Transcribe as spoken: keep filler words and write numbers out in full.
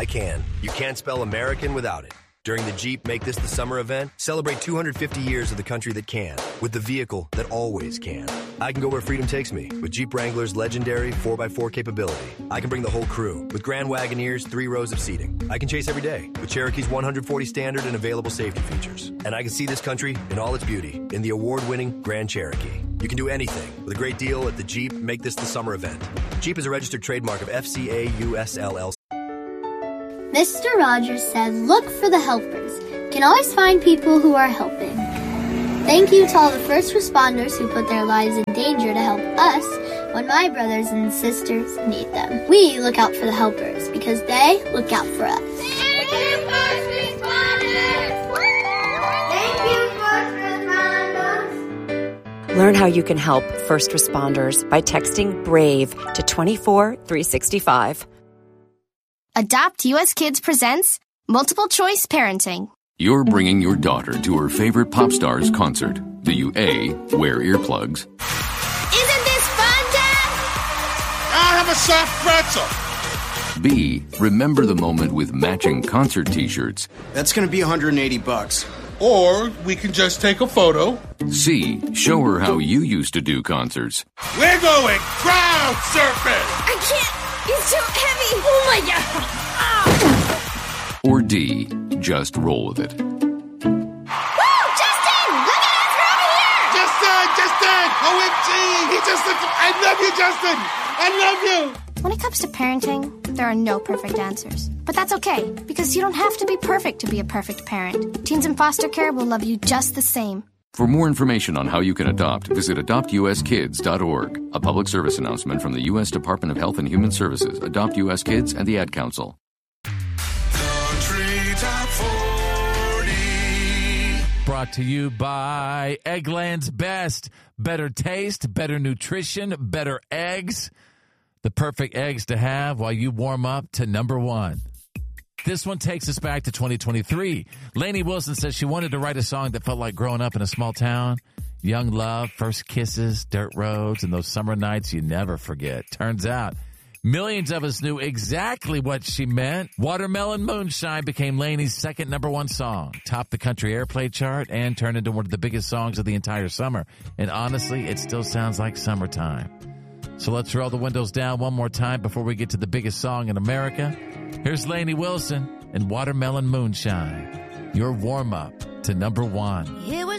I can. You can't spell American without it. During the Jeep Make This the Summer event, celebrate two hundred fifty years of the country that can, with the vehicle that always can. I can go where freedom takes me, with Jeep Wrangler's legendary four by four capability. I can bring the whole crew, with Grand Wagoneer's three rows of seating. I can chase every day, with Cherokee's one hundred forty standard and available safety features. And I can see this country in all its beauty, in the award-winning Grand Cherokee. You can do anything, with a great deal at the Jeep Make This the Summer event. Jeep is a registered trademark of F C A U S L L C. Mister Rogers said, look for the helpers. You can always find people who are helping. Thank you to all the first responders who put their lives in danger to help us when my brothers and sisters need them. We look out for the helpers because they look out for us. Thank you, first responders! Thank you, first responders! Learn how you can help first responders by texting BRAVE to two four three six five. Adopt U S Kids presents Multiple Choice Parenting. You're bringing your daughter to her favorite pop star's concert. Do you A, wear earplugs? Isn't this fun, Dad? I'll have a soft pretzel. B, remember the moment with matching concert t-shirts? That's going to be one hundred eighty bucks. Or we can just take a photo. C, show her how you used to do concerts. We're going crowd surfing. I can't. It's too heavy. Oh, my God. Ah. Or D, just roll with it. Woo! Justin! Look at us. We're over here. Justin! Justin! O M G! He just looked... I love you, Justin! I love you! When it comes to parenting, there are no perfect answers. But that's okay, because you don't have to be perfect to be a perfect parent. Teens in foster care will love you just the same. For more information on how you can adopt, visit adopt u s kids dot org. A public service announcement from the U S Department of Health and Human Services, Adopt U S Kids, and the Ad Council. Country Top forty. Brought to you by Eggland's Best. Better taste, better nutrition, better eggs. The perfect eggs to have while you warm up to number one. This one takes us back to twenty twenty-three. Lainey Wilson says she wanted to write a song that felt like growing up in a small town. Young love, first kisses, dirt roads, and those summer nights you never forget. Turns out, millions of us knew exactly what she meant. Watermelon Moonshine became Lainey's second number one song, topped the country airplay chart, and turned into one of the biggest songs of the entire summer. And honestly, it still sounds like summertime. So let's roll the windows down one more time before we get to the biggest song in America. Here's Lainey Wilson and Watermelon Moonshine, your warm-up to number one. It was